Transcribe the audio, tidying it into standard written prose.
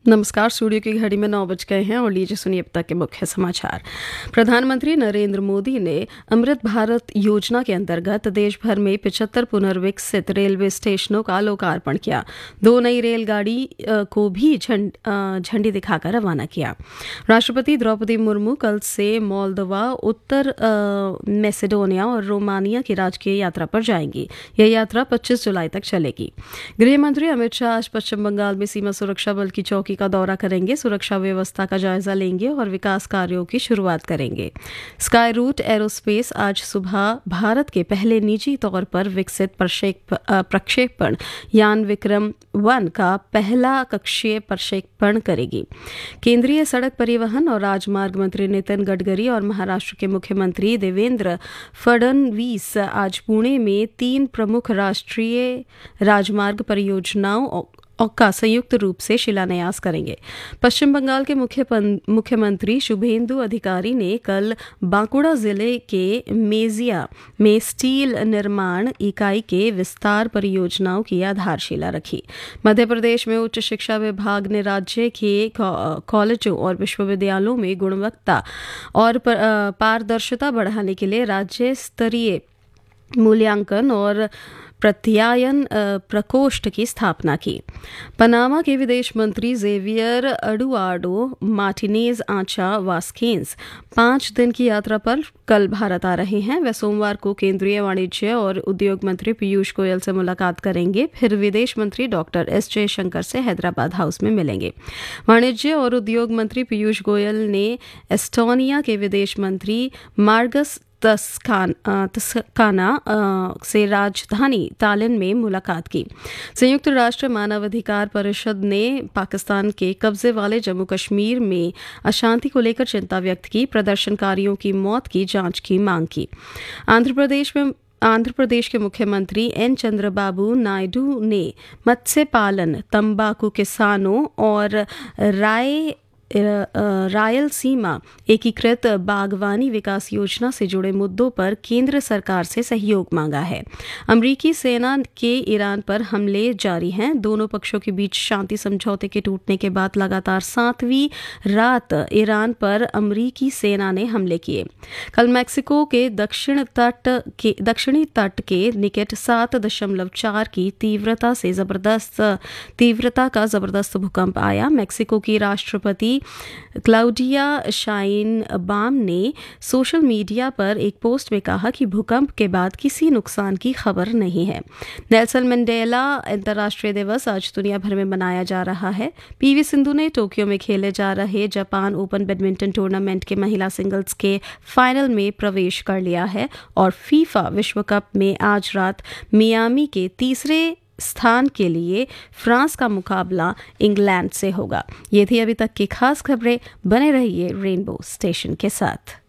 नमस्कार। स्टूडियो की घड़ी में 9 बज गए हैं और लीजिए सुनिए अब तक के मुख्य समाचार। प्रधानमंत्री नरेंद्र मोदी ने अमृत भारत योजना के अंतर्गत देश भर में 75 पुनर्विकसित रेलवे स्टेशनों का लोकार्पण किया। 2 नई रेलगाड़ी को भी झंडी दिखाकर रवाना किया। राष्ट्रपति द्रौपदी मुर्मू कल से मोल्दोवा, उत्तर मैसेडोनिया और रोमानिया की राजकीय यात्रा पर जाएंगी। यह यात्रा 25 जुलाई तक चलेगी। गृह मंत्री अमित शाह आज पश्चिम बंगाल में सीमा सुरक्षा बल की चौकी का दौरा करेंगे, सुरक्षा व्यवस्था का जायजा लेंगे और विकास कार्यों की शुरुआत करेंगे। स्काई रूट एरोस्पेस आज सुबह भारत के पहले निजी तौर पर विकसित प्रक्षेपण यान विक्रम 1 का पहला कक्षीय प्रक्षेपण करेगी। केंद्रीय सड़क परिवहन और राजमार्ग मंत्री नितिन गडकरी और महाराष्ट्र के मुख्यमंत्री देवेंद्र फडणवीस आज पुणे में 3 प्रमुख राष्ट्रीय राजमार्ग परियोजनाओं का संयुक्त रूप से शिलान्यास करेंगे। पश्चिम बंगाल के मुख्यमंत्री शुभेंदु अधिकारी ने कल बांकुड़ा जिले के मेजिया में स्टील निर्माण इकाई के विस्तार परियोजनाओं की आधारशिला रखी। मध्य प्रदेश में उच्च शिक्षा विभाग ने राज्य के कॉलेजों और विश्वविद्यालयों में गुणवत्ता और पारदर्शिता बढ़ाने के लिए राज्य स्तरीय मूल्यांकन और प्रत्यायन प्रकोष्ठ की स्थापना की। पनामा के विदेश मंत्री जेवियर एडुआर्डो मार्टिनेज आचा वास्केंस 5 दिन की यात्रा पर कल भारत आ रहे हैं। वे सोमवार को केंद्रीय वाणिज्य और उद्योग मंत्री पीयूष गोयल से मुलाकात करेंगे। फिर विदेश मंत्री डॉक्टर एस जयशंकर से हैदराबाद हाउस में मिलेंगे। वाणिज्य और उद्योग मंत्री पीयूष गोयल ने एस्टोनिया के विदेश मंत्री मार्गस तस्काना से राजधानी तालिन में मुलाकात की। संयुक्त राष्ट्र मानवाधिकार परिषद ने पाकिस्तान के कब्जे वाले जम्मू कश्मीर में अशांति को लेकर चिंता व्यक्त की। प्रदर्शनकारियों की मौत की जांच की मांग की। आंध्र प्रदेश के मुख्यमंत्री एन चंद्रबाबू नायडू ने मत्स्य पालन, तंबाकू किसानों और रायलसीमा एकीकृत बागवानी विकास योजना से जुड़े मुद्दों पर केंद्र सरकार से सहयोग मांगा है। अमेरिकी सेना के ईरान पर हमले जारी हैं। दोनों पक्षों के बीच शांति समझौते के टूटने के बाद लगातार 7वीं रात ईरान पर अमेरिकी सेना ने हमले किए। कल मैक्सिको के दक्षिणी तट के निकट 7.4 की तीव्रता का जबरदस्त भूकंप आया। मैक्सिको की राष्ट्रपति क्लाउडिया शाइनबाम ने सोशल मीडिया पर एक पोस्ट में कहा कि भूकंप के बाद किसी नुकसान की खबर नहीं है। नेल्सन मंडेला अंतर्राष्ट्रीय दिवस आज दुनिया भर में मनाया जा रहा है। पीवी सिंधु ने टोक्यो में खेले जा रहे जापान ओपन बैडमिंटन टूर्नामेंट के महिला सिंगल्स के फाइनल में प्रवेश कर लिया है और फीफा विश्व कप में आज रात मियामी के तीसरे स्थान के लिए फ्रांस का मुकाबला इंग्लैंड से होगा। ये थी अभी तक की खास खबरें। बने रहिए रेनबो स्टेशन के साथ।